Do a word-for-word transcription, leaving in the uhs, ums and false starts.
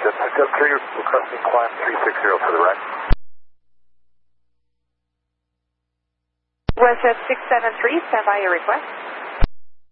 Jet six seven three requesting climb three six zero for the right. WestJet six seven three, stand by your request.